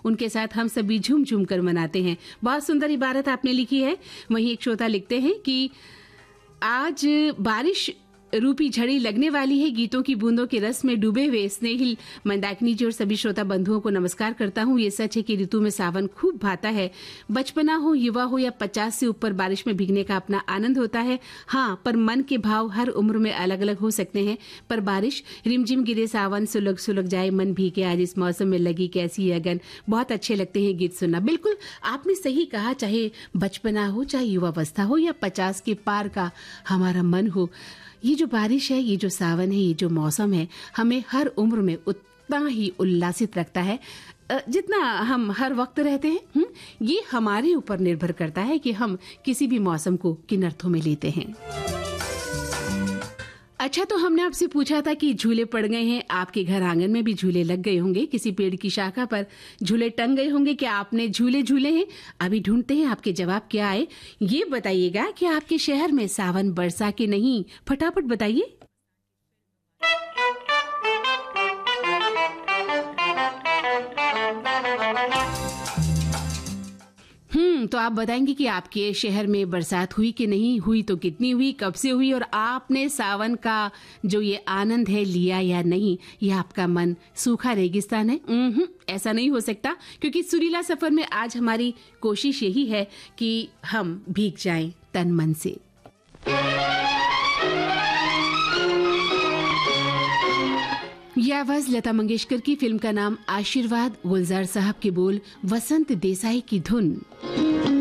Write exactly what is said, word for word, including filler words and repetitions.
उनके साथ हम सभी झूम झूम कर मनाते हैं। बहुत सुंदर इबारत आपने लिखी है। वहीं एक श्रोता लिखते हैं कि आज बारिश रूपी झड़ी लगने वाली है। गीतों की बूंदों के रस में डूबे हुए स्नेहिल मंदाकिनी जी और सभी श्रोता बंधुओं को नमस्कार करता हूँ। ये सच है कि ऋतु में सावन खूब भाता है। बचपना हो, युवा हो या पचास से ऊपर, बारिश में भीगने का अपना आनंद होता है। हाँ, पर मन के भाव हर उम्र में अलग अलग हो सकते हैं। पर बारिश रिमझिम गिरे, सावन सुलग सुलग जाए, मन भीगे आज इस मौसम में लगी कैसी अगन। बहुत अच्छे लगते हैं गीत सुनना। बिल्कुल आपने सही कहा, चाहे बचपना हो, चाहे युवावस्था हो या पचास के पार का हमारा मन हो, ये जो बारिश है, ये जो सावन है, ये जो मौसम है, हमें हर उम्र में उतना ही उल्लासित रखता है जितना हम हर वक्त रहते हैं। हुँ? ये हमारे ऊपर निर्भर करता है कि हम किसी भी मौसम को किन अर्थों में लेते हैं। अच्छा, तो हमने आपसे पूछा था कि झूले पड़ गए हैं, आपके घर आंगन में भी झूले लग गए होंगे, किसी पेड़ की शाखा पर झूले टंग गए होंगे। क्या आपने झूले झूले हैं? अभी ढूंढते हैं आपके जवाब क्या आए। ये बताइएगा कि आपके शहर में सावन बरसा के नहीं, फटाफट बताइए। हम्म तो आप बताएंगे कि आपके शहर में बरसात हुई कि नहीं हुई, तो कितनी हुई, कब से हुई, और आपने सावन का जो ये आनंद है लिया या नहीं, या आपका मन सूखा रेगिस्तान है? हम्म ऐसा नहीं हो सकता, क्योंकि सुरीला सफर में आज हमारी कोशिश यही है कि हम भीग जाएं तन मन से। यह आवाज लता मंगेशकर की, फिल्म का नाम आशीर्वाद, गुलजार साहब के बोल, वसंत देसाई की धुन।